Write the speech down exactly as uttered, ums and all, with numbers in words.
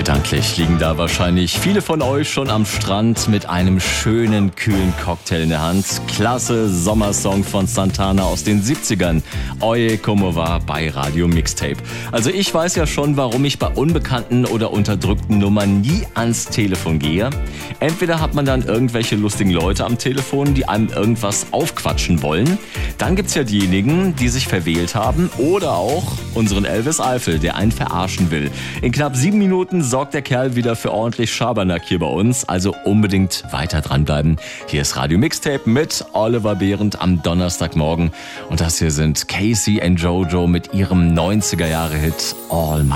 Gedanklich liegen da wahrscheinlich viele von euch schon am Strand mit einem schönen, kühlen Cocktail in der Hand. Klasse Sommersong von Santana aus den siebzigern. Oye como va bei Radio Mixtape. Also ich weiß ja schon, warum ich bei unbekannten oder unterdrückten Nummern nie ans Telefon gehe. Entweder hat man dann irgendwelche lustigen Leute am Telefon, die einem irgendwas aufquatschen wollen. Dann gibt's ja diejenigen, die sich verwählt haben. Oder auch unseren Elvis Eifel, der einen verarschen will. In knapp sieben Minuten sorgt der Kerl wieder für ordentlich Schabernack hier bei uns. Also unbedingt weiter dranbleiben. Hier ist Radio Mixtape mit Oliver Behrendt am Donnerstagmorgen. Und das hier sind Casey and Jojo mit ihrem neunziger Jahre Hit All My